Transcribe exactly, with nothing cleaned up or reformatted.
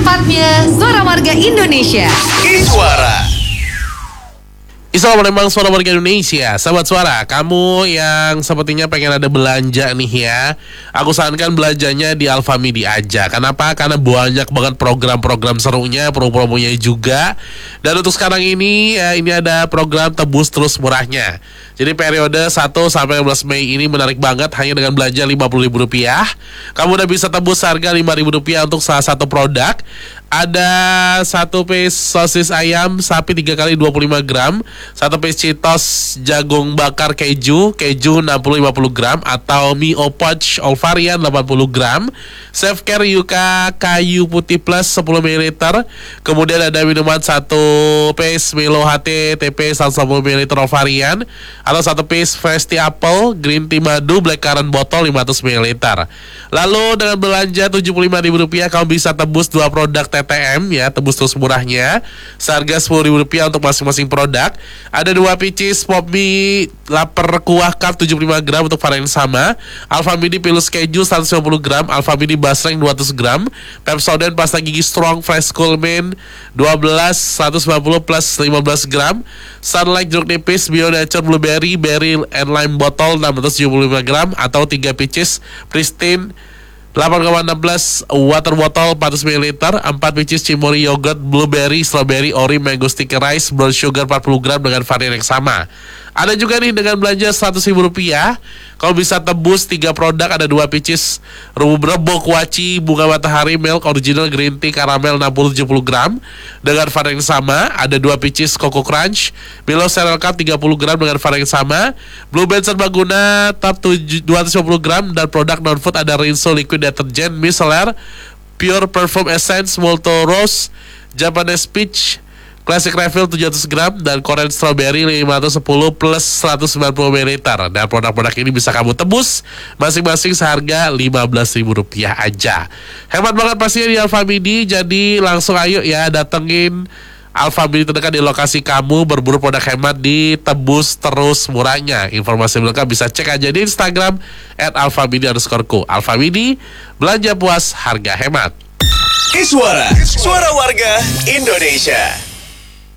tempatnya Suara Warga Indonesia. Iswara. Iswara memang Suara Warga Indonesia. Sahabat Suara, kamu yang sepertinya pengen ada belanja nih ya, aku sarankan belanjanya di Alfamidi aja. Kenapa? Karena banyak banget program-program serunya, promo-promonya juga. Dan untuk sekarang ini ya, ini ada program tebus terus murahnya. Jadi periode satu sampai enam belas Mei ini menarik banget. Hanya dengan belanja lima puluh ribu rupiah kamu udah bisa tebus harga lima ribu rupiah untuk salah satu produk. Ada satu piece sosis ayam sapi tiga kali dua puluh lima gram, satu piece Cheetos jagung bakar keju, keju enam puluh lima puluh gram, atau mie opoch all varian delapan puluh gram, Self Care Yuka kayu putih plus sepuluh mililiter. Kemudian ada minuman satu piece Milo H T T P seratus lima puluh mililiter all varian, atau satu piece Fresh Tea Apple Green Tea Madu Black Currant botol lima ratus mililiter. Lalu dengan belanja tujuh puluh lima ribu rupiah kamu bisa tebus dua produk T T M ya, tebus terus murahnya seharga sepuluh ribu rupiah untuk masing-masing produk. Ada dua pieces pop mie lapar kuah cup tujuh puluh lima gram untuk varian sama, Alfamidi pilus keju seratus lima puluh gram, Alfamidi basreng dua ratus gram, Pepsodent pasta gigi strong fresh cool mint dua belas seratus lima puluh plus lima belas gram, Sunlight jeruk nipis Bio Nature blueberry berry and lime botol enam ratus tujuh puluh lima gram, atau tiga pieces Pristine delapan koma enam belas water botol empat ratus mililiter, empat pieces Cimory yogurt blueberry strawberry ori mango sticky rice brown sugar empat puluh gram dengan varian yang sama. Ada juga nih dengan belanja seratus ribu rupiah kamu bisa tebus tiga produk. Ada dua pieces Rubrebok kuaci bunga matahari milk original green tea karamel enam puluh tujuh puluh gram dengan varian yang sama. Ada dua pieces Coco Crunch Milo Cereal Cup tiga puluh gram dengan varian yang sama, Blue Band serbaguna top dua ratus lima puluh gram, dan produk non food ada Rinso liquid detergent micellar pure perfume essence Molto Rose Japanese peach Classic Refill tujuh ratus gram, dan Korean Strawberry lima ratus sepuluh plus seratus sembilan puluh mililiter. Dan produk-produk ini bisa kamu tebus masing-masing seharga lima belas ribu rupiah aja. Hemat banget pastinya di Alfamidi. Jadi langsung ayo ya datengin Alfamidi terdekat di lokasi kamu, berburu produk hemat di tebus terus murahnya. Informasi lengkap bisa cek aja di Instagram at alfamidi underscore co. Alfamidi, belanja puas harga hemat. Iswara, Suara Warga Indonesia.